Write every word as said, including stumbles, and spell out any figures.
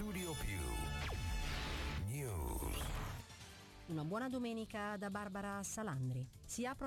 Studio Più News. Una buona domenica da Barbara Salandri. Si aprono